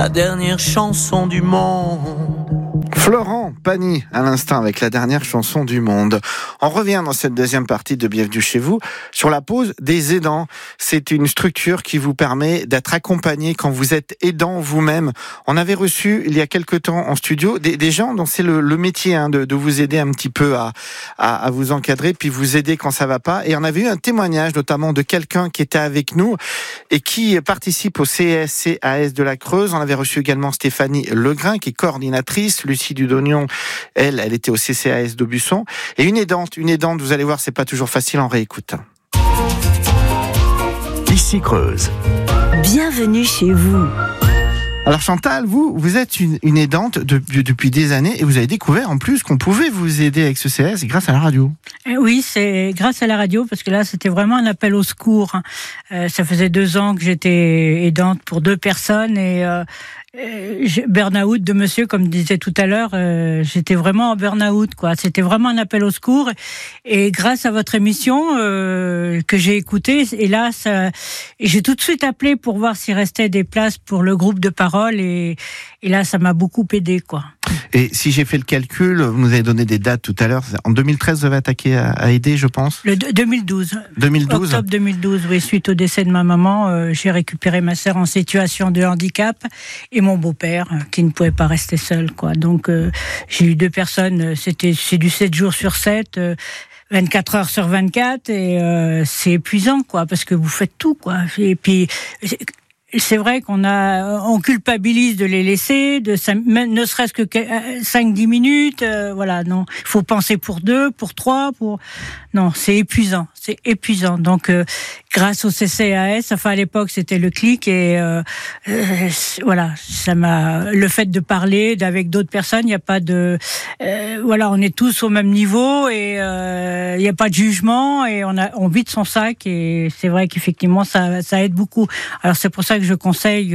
la dernière chanson du monde. Florent Pagny, à l'instant, avec la dernière chanson du monde. On revient dans cette deuxième partie de Bienvenue chez vous sur la pause des aidants. C'est une structure qui vous permet d'être accompagné quand vous êtes aidant vous-même. On avait reçu il y a quelque temps en studio des gens dont c'est le métier de vous aider un petit peu à vous encadrer, puis vous aider quand ça va pas. Et on avait eu un témoignage notamment de quelqu'un qui était avec nous et qui participe au CSCAS de la Creuse. On avait reçu également Stéphanie Legrain qui est coordinatrice, Lucie Dudognon, elle était au CCAS d'Aubusson. Et une aidante, vous allez voir, c'est pas toujours facile, en réécoute. Ici Creuse. Bienvenue chez vous. Alors Chantal, vous êtes une aidante depuis des années et vous avez découvert en plus qu'on pouvait vous aider avec ce CS grâce à la radio. Oui, c'est grâce à la radio parce que là c'était vraiment un appel au secours. Ça faisait 2 ans que j'étais aidante pour 2 personnes et burn-out de monsieur, comme disait tout à l'heure, j'étais vraiment en burn-out, quoi. C'était vraiment un appel au secours. Et grâce à votre émission que j'ai écoutée, et là, j'ai tout de suite appelé pour voir s'il restait des places pour le groupe de parole. Et là, ça m'a beaucoup aidé, quoi. Et si j'ai fait le calcul, vous nous avez donné des dates tout à l'heure. En 2013, vous avez attaqué à aider, je pense. 2012. 2012. Octobre 2012, oui. Suite au décès de ma maman, j'ai récupéré ma sœur en situation de handicap et mon beau-père qui ne pouvait pas rester seul, quoi. Donc, j'ai eu 2 personnes. C'est du 7 jours sur 7. 24 heures sur 24 et c'est épuisant, quoi, parce que vous faites tout, quoi. Et puis c'est vrai on culpabilise de les laisser, ne serait-ce que 5-10 minutes, voilà, non. Il faut penser pour 2, pour 3, non, c'est épuisant. Donc, grâce au CCAS, à l'époque, c'était le clic et, voilà, le fait de parler avec d'autres personnes, il n'y a pas voilà, on est tous au même niveau et, il n'y a pas de jugement et on vide son sac et c'est vrai qu'effectivement, ça aide beaucoup. Alors, c'est pour ça que je conseille,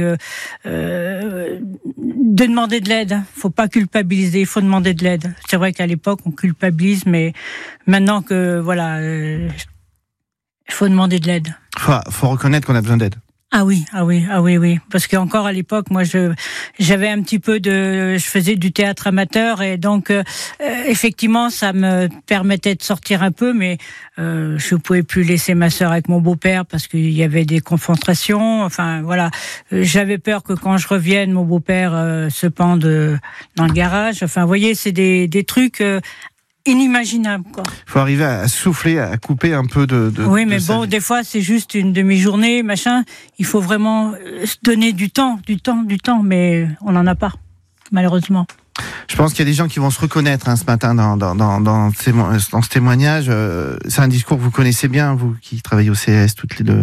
de demander de l'aide. Faut pas culpabiliser, il faut demander de l'aide. C'est vrai qu'à l'époque, on culpabilise, mais maintenant que, voilà, il faut demander de l'aide. Faut reconnaître qu'on a besoin d'aide. Ah oui. Parce qu'encore à l'époque, moi, j'avais un petit peu je faisais du théâtre amateur et donc, effectivement, ça me permettait de sortir un peu, mais, je pouvais plus laisser ma sœur avec mon beau-père parce qu'il y avait des confrontations. Enfin, voilà. J'avais peur que quand je revienne, mon beau-père, se pende dans le garage. Enfin, vous voyez, c'est des trucs, inimaginable, quoi. Faut arriver à souffler, à couper un peu de oui, mais bon, des fois, c'est juste une demi-journée, machin. Il faut vraiment se donner du temps, mais on n'en a pas, malheureusement. Je pense qu'il y a des gens qui vont se reconnaître ce matin dans ce témoignage. C'est un discours que vous connaissez bien, vous qui travaillez au CS toutes les 2.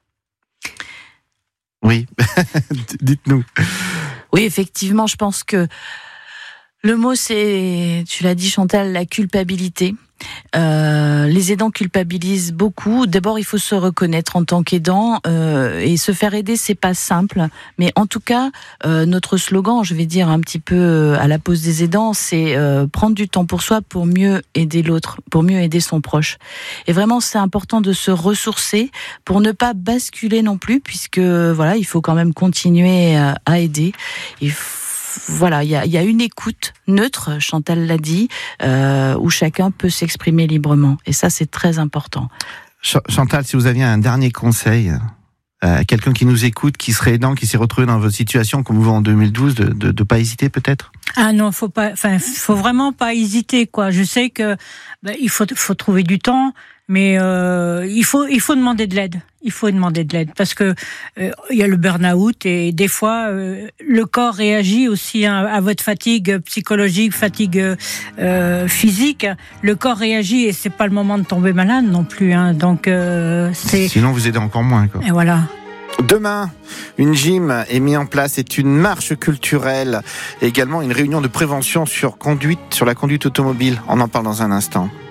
Oui, dites-nous. Oui, effectivement, je pense que le mot, c'est, tu l'as dit Chantal, la culpabilité. Les aidants culpabilisent beaucoup. D'abord, il faut se reconnaître en tant qu'aidant et se faire aider, c'est pas simple. Mais en tout cas, notre slogan, je vais dire un petit peu à la pause des aidants, c'est prendre du temps pour soi pour mieux aider l'autre, pour mieux aider son proche. Et vraiment, c'est important de se ressourcer pour ne pas basculer non plus, puisque voilà, il faut quand même continuer à aider. Voilà, il y a une écoute neutre, Chantal l'a dit, où chacun peut s'exprimer librement. Et ça, c'est très important. Chantal, si vous aviez un dernier conseil à quelqu'un qui nous écoute, qui serait aidant, qui s'est retrouvé dans votre situation, comme vous en 2012, de pas hésiter peut-être ? Ah non, faut vraiment pas hésiter, quoi. Je sais que il faut trouver du temps, mais il faut demander de l'aide. Il faut demander de l'aide parce que il y a le burn-out et des fois le corps réagit aussi à votre fatigue psychologique, fatigue physique. Le corps réagit et c'est pas le moment de tomber malade non plus. Donc sinon vous aidez encore moins, quoi. Et voilà. Demain, une gym est mise en place, c'est une marche culturelle, et également une réunion de prévention sur la conduite automobile. On en parle dans un instant.